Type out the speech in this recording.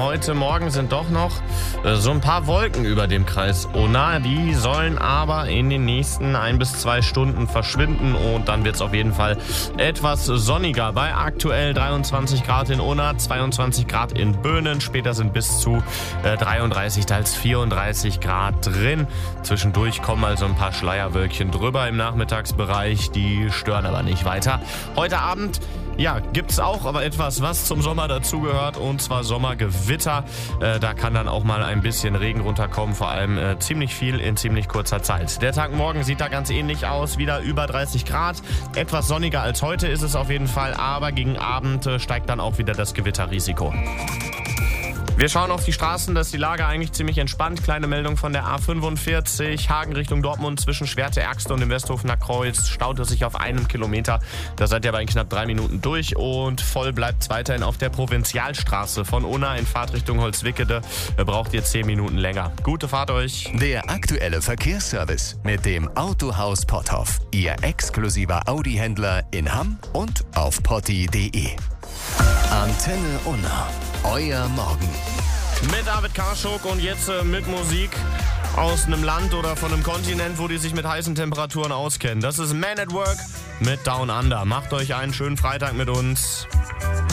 heute Morgen sind doch noch so ein paar Wolken über dem Kreis Unna. Die sollen aber in den nächsten 1 bis 2 Stunden verschwinden und dann wird es auf jeden Fall etwas sonniger. Bei aktuell 23 Grad in Unna, 22 Grad in Böhnen. Später sind bis zu 33, teils 34 Grad drin. Zwischendurch kommen also ein paar Schleierwölkchen drüber im Nachmittagsbereich. Die stören aber nicht weiter. Heute Abend gibt's auch aber etwas, was zum Sommer dazugehört, und zwar Sommergewitter. Da kann dann auch mal ein bisschen Regen runterkommen, vor allem ziemlich viel in ziemlich kurzer Zeit. Der Tag morgen sieht da ganz ähnlich aus, wieder über 30 Grad. Etwas sonniger als heute ist es auf jeden Fall, aber gegen Abend steigt dann auch wieder das Gewitterrisiko. Wir schauen auf die Straßen, da ist die Lage eigentlich ziemlich entspannt. Kleine Meldung von der A45, Hagen Richtung Dortmund zwischen Schwerte-Erxte und dem Westhofener Kreuz. Staut es sich auf 1 Kilometer. Da seid ihr aber in knapp 3 Minuten durch und voll bleibt es weiterhin auf der Provinzialstraße von Unna in Fahrtrichtung Holzwickede. Braucht ihr 10 Minuten länger. Gute Fahrt euch. Der aktuelle Verkehrsservice mit dem Autohaus Potthoff. Ihr exklusiver Audi-Händler in Hamm und auf potti.de. Antenne Unna. Euer Morgen. Mit David Karschuk und jetzt mit Musik aus einem Land oder von einem Kontinent, wo die sich mit heißen Temperaturen auskennen. Das ist Man at Work mit Down Under. Macht euch einen schönen Freitag mit uns.